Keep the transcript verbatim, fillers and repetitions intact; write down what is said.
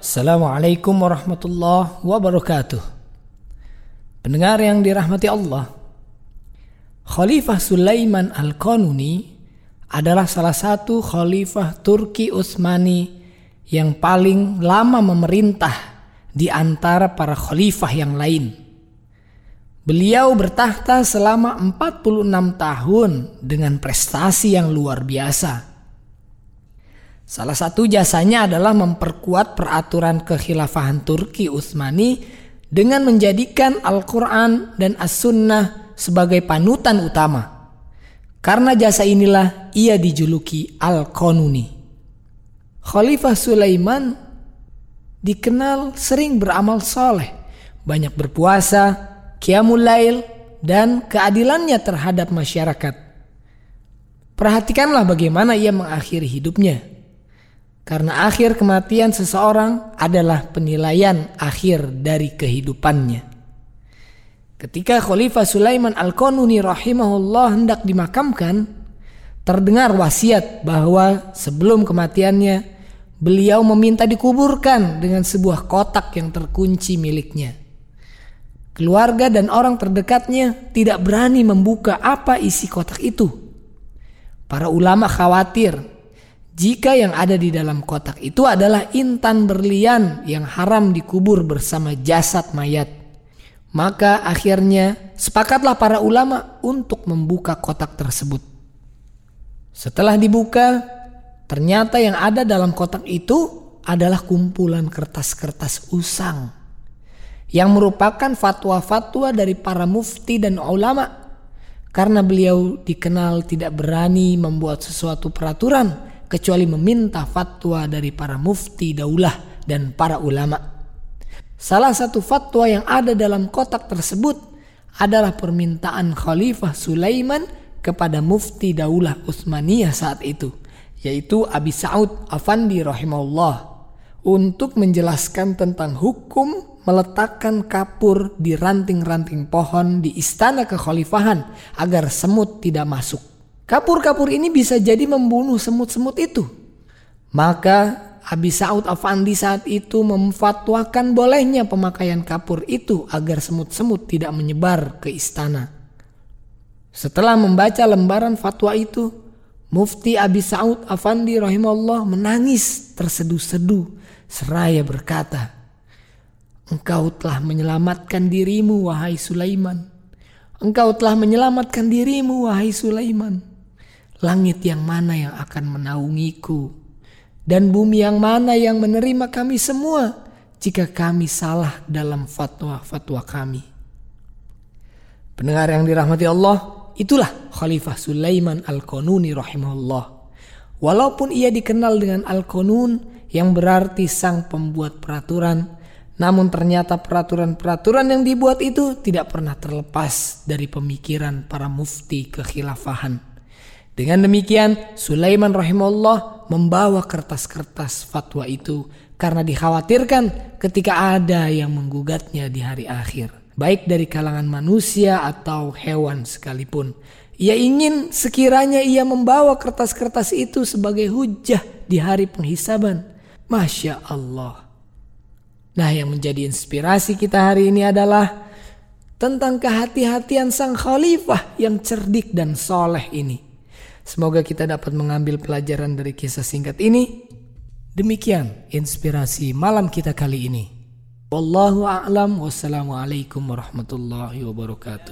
Assalamualaikum warahmatullahi wabarakatuh. Pendengar yang dirahmati Allah, Khalifah Sulaiman Al-Qanuni adalah salah satu khalifah Turki Utsmani yang paling lama memerintah di antara para khalifah yang lain. Beliau bertahta selama empat puluh enam tahun dengan prestasi yang luar biasa. Salah satu jasanya adalah memperkuat peraturan kekhilafahan Turki Utsmani dengan menjadikan Al-Quran dan As-Sunnah sebagai panutan utama. Karena jasa inilah ia dijuluki Al-Qanuni. Khalifah Sulaiman dikenal sering beramal soleh, banyak berpuasa, qiyamul lail, dan keadilannya terhadap masyarakat. Perhatikanlah bagaimana ia mengakhiri hidupnya. Karena akhir kematian seseorang adalah penilaian akhir dari kehidupannya. Ketika Khalifah Sulaiman Al-Qanuni rahimahullah hendak dimakamkan, terdengar wasiat bahwa sebelum kematiannya, beliau meminta dikuburkan dengan sebuah kotak yang terkunci miliknya. Keluarga dan orang terdekatnya tidak berani membuka apa isi kotak itu. Para ulama khawatir jika yang ada di dalam kotak itu adalah intan berlian yang haram dikubur bersama jasad mayat. Maka akhirnya sepakatlah para ulama untuk membuka kotak tersebut. Setelah dibuka, ternyata yang ada dalam kotak itu adalah kumpulan kertas-kertas usang yang merupakan fatwa-fatwa dari para mufti dan ulama. Karena beliau dikenal tidak berani membuat sesuatu peraturan kecuali meminta fatwa dari para mufti daulah dan para ulama. Salah satu fatwa yang ada dalam kotak tersebut adalah permintaan Khalifah Sulaiman kepada mufti daulah Utsmaniyah saat itu, yaitu Abi Sa'ud Afandi rahimahullah, untuk menjelaskan tentang hukum meletakkan kapur di ranting-ranting pohon di istana kekhalifahan agar semut tidak masuk. Kapur-kapur ini bisa jadi membunuh semut-semut itu. Maka Abi Sa'ud Afandi saat itu memfatwakan bolehnya pemakaian kapur itu agar semut-semut tidak menyebar ke istana. Setelah membaca lembaran fatwa itu, Mufti Abi Sa'ud Afandi rahimahullah menangis terseduh-seduh seraya berkata, "Engkau telah menyelamatkan dirimu wahai Sulaiman. Engkau telah menyelamatkan dirimu wahai Sulaiman. Langit yang mana yang akan menaungiku, dan bumi yang mana yang menerima kami semua jika kami salah dalam fatwa-fatwa kami." Pendengar yang dirahmati Allah, itulah Khalifah Sulaiman Al-Qanuni rahimahullah. Walaupun ia dikenal dengan Al-Qanun yang berarti sang pembuat peraturan, namun ternyata peraturan-peraturan yang dibuat itu tidak pernah terlepas dari pemikiran para mufti kekhilafahan. Dengan demikian, Sulaiman rahimahullah membawa kertas-kertas fatwa itu karena dikhawatirkan ketika ada yang menggugatnya di hari akhir, baik dari kalangan manusia atau hewan sekalipun. Ia ingin sekiranya ia membawa kertas-kertas itu sebagai hujjah di hari penghisaban. Masya Allah. Nah, yang menjadi inspirasi kita hari ini adalah tentang kehati-hatian sang khalifah yang cerdik dan soleh ini. Semoga kita dapat mengambil pelajaran dari kisah singkat ini. Demikian inspirasi malam kita kali ini. Wallahu a'lam. Wassalamualaikum warahmatullahi wabarakatuh.